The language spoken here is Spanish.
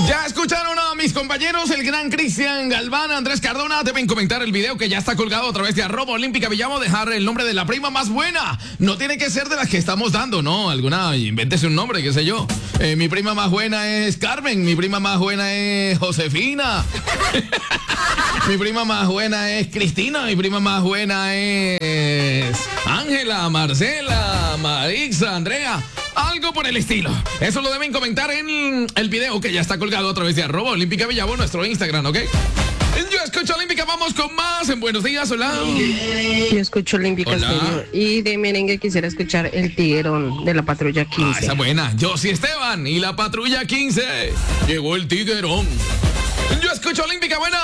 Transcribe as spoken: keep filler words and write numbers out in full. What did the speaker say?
Ya escucharon a mis compañeros, el gran Cristian Galván, Andrés Cardona. Deben comentar el video que ya está colgado a través de arroba olímpica Villamo. Dejar el nombre de la prima más buena. No tiene que ser de las que estamos dando, ¿no? Alguna, invéntese un nombre, qué sé yo. Eh, mi prima más buena es Carmen. Mi prima más buena es Josefina. Mi prima más buena es Cristina. Mi prima más buena es Ángela, Marcela, Marixa, Andrea. Algo por el estilo. Eso lo deben comentar en el video que ya está colgado a través de arroba olímpica Villamo, nuestro Instagram, ¿ok? Yo escucho Olímpica, vamos con más. En Buenos Días, hola. Yo escucho Olímpica, Hola. señor. Y de merengue quisiera escuchar El Tiguerón de la Patrulla Ah, quince. esa buena. Yo sí, Esteban y la Patrulla quince. Llegó el Tiguerón. Yo escucho Olímpica, buena.